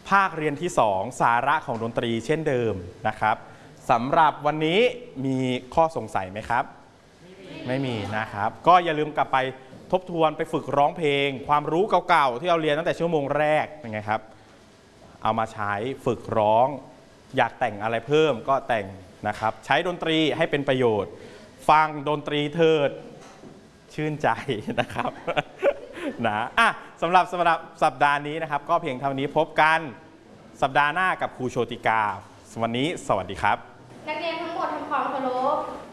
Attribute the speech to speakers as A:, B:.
A: ภาคเรียนที่2สาระของดนตรีเช่นเดิมนะครับสำหรับวันนี้มีข้อสงสัยไหมครับไม่มีนะครับก็อย่าลืมกลับไปทบทวนไปฝึกร้องเพลงความรู้เก่าๆที่เราเรียนตั้งแต่ชั่วโมงแรกยังไงครับเอามาใช้ฝึกร้องอยากแต่งอะไรเพิ่มก็แต่งนะครับใช้ดนตรีให้เป็นประโยชน์ฟังดนตรีเถิดชื่นใจนะครับนะสำหรับสัปดาห์นี้นะครับก็เพียงเท่านี้พบกันสัปดาห์หน้ากับครูโชติกาวันนี้สวัสดีครับ
B: นักเรียนทั้งหมดทำความเคารพ